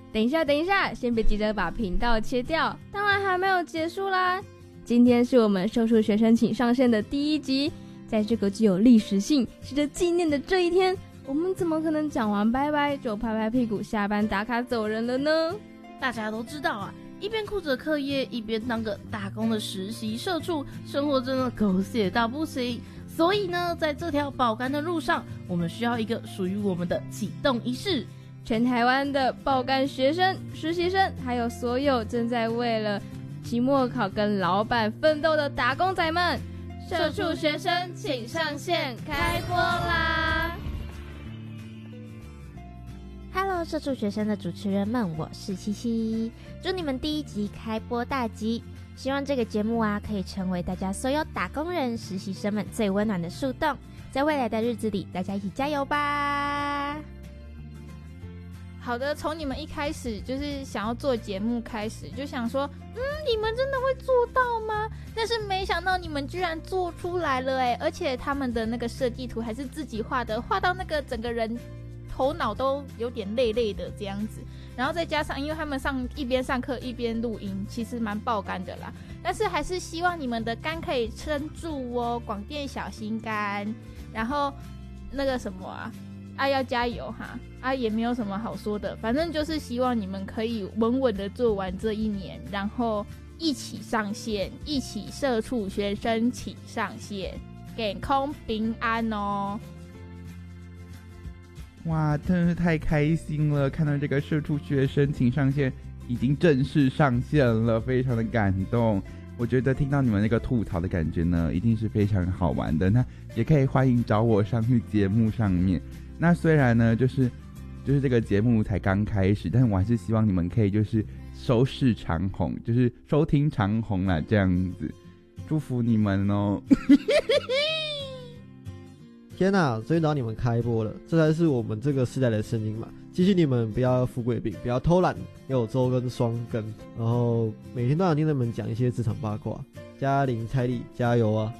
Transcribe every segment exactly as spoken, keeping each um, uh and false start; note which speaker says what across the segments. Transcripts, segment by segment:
Speaker 1: 等一下等一下，先别急着把频道切掉，当然还没有结束啦。今天是我们社畜学生请上线的第一集，在这个具有历史性值得纪念的这一天，我们怎么可能讲完拜拜就拍拍屁股下班打卡走人了呢？
Speaker 2: 大家都知道啊，一边顾着课业，一边当个打工的实习社畜，生活真的狗血到不行。所以呢，在这条爆肝的路上，我们需要一个属于我们的启动仪式。
Speaker 1: 全台湾的爆肝学生、实习生，还有所有正在为了期末考跟老板奋斗的打工仔们，社畜学生请上线，开播啦！
Speaker 3: Hello， 社畜学生的主持人们，我是七七，祝你们第一集开播大吉！希望这个节目啊，可以成为大家所有打工人、实习生们最温暖的树洞，在未来的日子里，大家一起加油吧！
Speaker 4: 好的，从你们一开始就是想要做节目开始，就想说，嗯，你们真的会做到吗？但是没想到你们居然做出来了哎！而且他们的那个设计图还是自己画的，画到那个整个人头脑都有点累累的这样子。然后再加上，因为他们上一边上课一边录音，其实蛮爆肝的啦。但是还是希望你们的肝可以撑住哦，广电小心肝。然后那个什么啊。啊，要加油哈！啊，也没有什么好说的，反正就是希望你们可以稳稳的做完这一年，然后一起上线，一起社畜学生请上线，健康平安哦！
Speaker 5: 哇，真是太开心了！看到这个社畜学生请上线已经正式上线了，非常的感动。我觉得听到你们那个吐槽的感觉呢，一定是非常好玩的。那也可以欢迎找我上去节目上面。那虽然呢，就是就是这个节目才刚开始，但是我还是希望你们可以就是收视长红，就是收听长红啦，这样子，祝福你们哦！
Speaker 6: 天哪，终于到你们开播了，这才是我们这个时代的声音嘛！继续你们不要富贵病，不要偷懒，要有周更双更，然后每天都想听他们讲一些职场八卦。嘉玲、蔡丽，加油啊！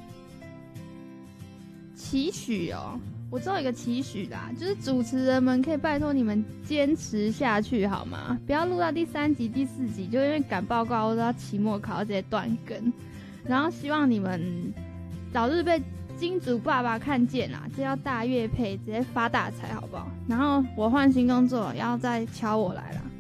Speaker 7: 期许哦。我只有一个期许啦，就是主持人们可以拜托你们坚持下去好吗？不要录到第三集、第四集，就因为赶报告或者要期末考直接断更。然后希望你们早日被金主爸爸看见啦，这要大业配，直接发大财好不好？然后我换新工作，要再敲我来啦。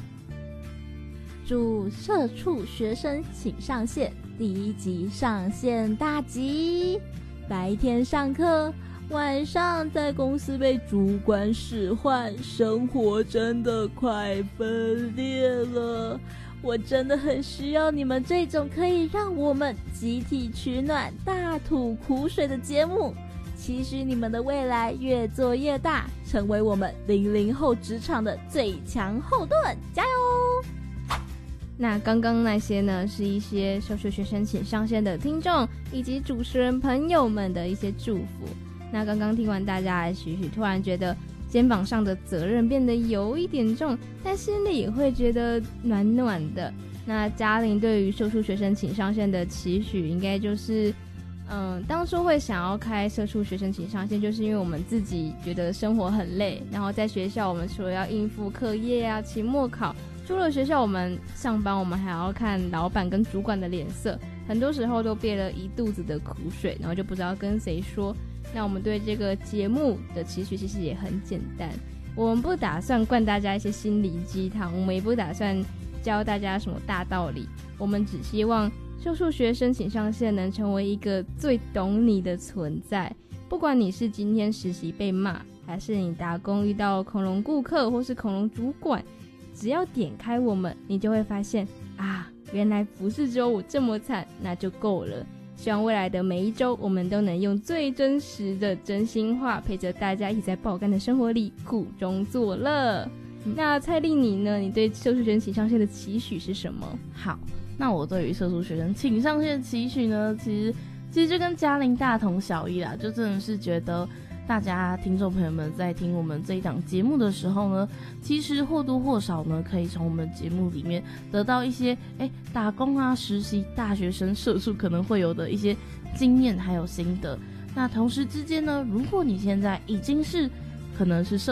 Speaker 3: 祝社畜学生请上线，第一集上线大吉！白天上课。晚上在公司被主管使唤，生活真的快分裂了。我真的很需要你们这种可以让我们集体取暖、大吐苦水的节目。期许你们的未来越做越大，成为我们零零后职场的最强后盾，加油！
Speaker 1: 那刚刚那些呢，是一些社畜学生请上线的听众以及主持人朋友们的一些祝福。那刚刚听完大家的许许，突然觉得肩膀上的责任变得有一点重，但心里也会觉得暖暖的。那嘉玲对于社畜学生请上线的期许，应该就是嗯，当初会想要开社畜学生请上线，就是因为我们自己觉得生活很累，然后在学校我们除了要应付课业啊、期末考，除了学校我们上班，我们还要看老板跟主管的脸色，很多时候都憋了一肚子的苦水，然后就不知道跟谁说。那我们对这个节目的期许其实也很简单，我们不打算灌大家一些心灵鸡汤，我们也不打算教大家什么大道理，我们只希望社畜学生请上线能成为一个最懂你的存在。不管你是今天实习被骂，还是你打工遇到恐龙顾客或是恐龙主管，只要点开我们，你就会发现啊，原来不是只有我这么惨，那就够了。希望未来的每一周，我们都能用最真实的真心话，陪着大家一起在爆肝的生活里苦中作乐。嗯、那蔡丽你呢？你对社畜学生请上线的期许是什么？
Speaker 2: 好，那我对于社畜学生请上线的期许呢，其实其实就跟嘉玲大同小异啦，就真的是觉得大家听众朋友们在听我们这一档节目的时候呢，其实或多或少呢，可以从我们节目里面得到一些哎打工啊、实习、大学生、社畜可能会有的一些经验还有心得。那同时之间呢，如果你现在已经是可能是社